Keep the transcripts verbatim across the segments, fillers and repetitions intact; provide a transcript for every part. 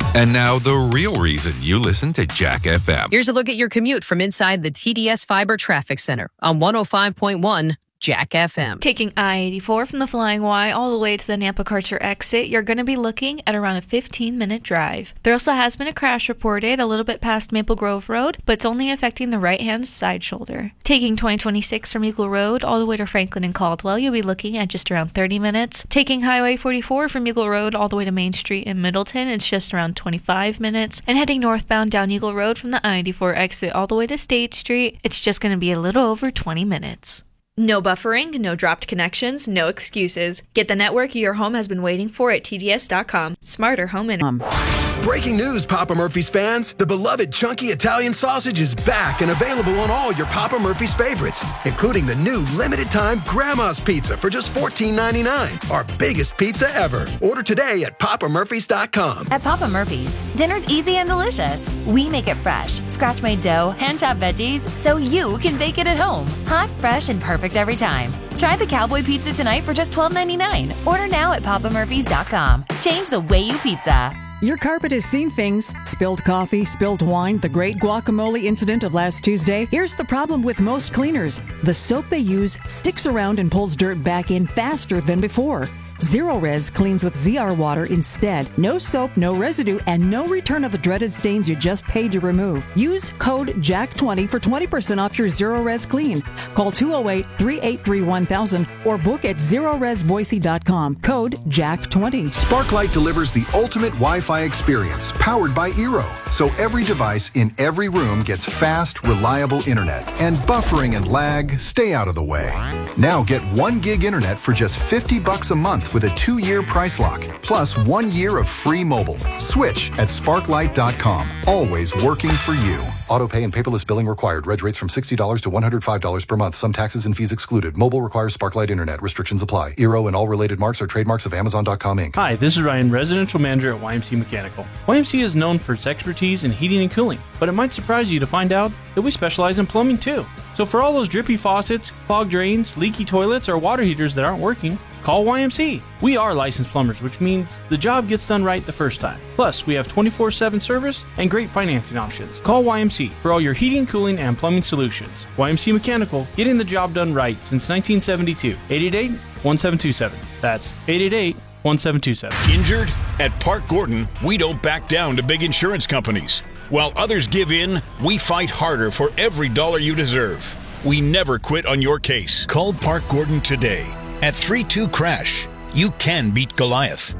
And now the real reason you listen to Jack F M. Here's a look at your commute from inside the T D S Fiber Traffic Center on one oh five point one Jack F M. Taking I eighty-four from the Flying Y all the way to the Napakarcher exit, you're going to be looking at around a fifteen-minute drive. There also has been a crash reported a little bit past Maple Grove Road, but it's only affecting the right-hand side shoulder. Taking twenty twenty-six from Eagle Road all the way to Franklin and Caldwell, you'll be looking at just around thirty minutes. Taking Highway forty-four from Eagle Road all the way to Main Street in Middleton, it's just around twenty-five minutes. And heading northbound down Eagle Road from the I eighty-four exit all the way to State Street, it's just going to be a little over twenty minutes. No buffering, no dropped connections, no excuses. Get the network your home has been waiting for at T D S dot com. Smarter home internet. Breaking news, Papa Murphy's fans. The beloved chunky Italian sausage is back and available on all your Papa Murphy's favorites, including the new limited-time Grandma's Pizza for just fourteen ninety-nine. Our biggest pizza ever. Order today at Papa Murphys dot com. At Papa Murphy's, dinner's easy and delicious. We make it fresh, scratch-made dough, hand-chopped veggies, so you can bake it at home. Hot, fresh, and perfect every time. Try the Cowboy Pizza tonight for just twelve ninety-nine. Order now at Papa Murphys dot com. Change the way you pizza. Your carpet has seen things. Spilled coffee, spilled wine, the great guacamole incident of last Tuesday. Here's the problem with most cleaners. The soap they use sticks around and pulls dirt back in faster than before. Zero-Res cleans with Z R water instead. No soap, no residue, and no return of the dreaded stains you just paid to remove. Use code Jack twenty for twenty percent off your Zero-Res clean. Call two oh eight, three eight three, one thousand or book at zero res boise dot com. Code Jack twenty. Sparklight delivers the ultimate Wi-Fi experience powered by Eero. So every device in every room gets fast, reliable internet. And buffering and lag stay out of the way. Now get one gig internet for just fifty bucks a month with a two-year price lock, plus one year of free mobile. Switch at sparklight dot com. Always working for you. Auto pay and paperless billing required. Reg rates from sixty dollars to one hundred five dollars per month. Some taxes and fees excluded. Mobile requires Sparklight internet. Restrictions apply. Eero and all related marks are trademarks of Amazon dot com Incorporated. Hi, this is Ryan, residential manager at Y M C A Mechanical. Y M C A is known for its expertise in heating and cooling, but it might surprise you to find out that we specialize in plumbing too. So for all those drippy faucets, clogged drains, leaky toilets, or water heaters that aren't working, call Y M C A. We are licensed plumbers, which means the job gets done right the first time. Plus, we have twenty-four seven service and great financing options. Call Y M C A for all your heating, cooling, and plumbing solutions. Y M C A Mechanical, getting the job done right since nineteen seventy-two. eight eight eight, one seven two seven. That's eight eight eight, one seven two seven. Injured? At Park Gordon, we don't back down to big insurance companies. While others give in, we fight harder for every dollar you deserve. We never quit on your case. Call Park Gordon today. At three two crash, you can beat Goliath.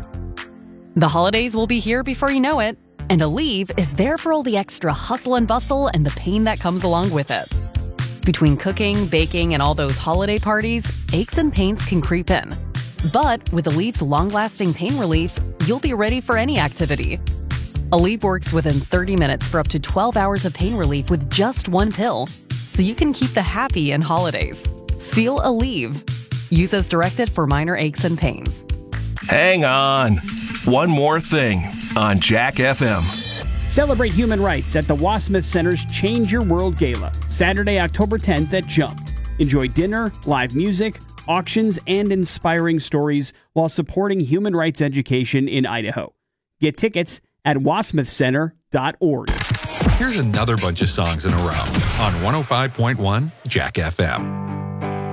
The holidays will be here before you know it, and Aleve is there for all the extra hustle and bustle and the pain that comes along with it. Between cooking, baking, and all those holiday parties, aches and pains can creep in. But with Aleve's long-lasting pain relief, you'll be ready for any activity. Aleve works within thirty minutes for up to twelve hours of pain relief with just one pill, so you can keep the happy in holidays. Feel Aleve. Use as directed for minor aches and pains. Hang on. One more thing on Jack F M. Celebrate human rights at the Wasmuth Center's Change Your World Gala, Saturday, October tenth at Jump. Enjoy dinner, live music, auctions, and inspiring stories while supporting human rights education in Idaho. Get tickets at wasmuth center dot org. Here's another bunch of songs in a row on one oh five point one Jack F M.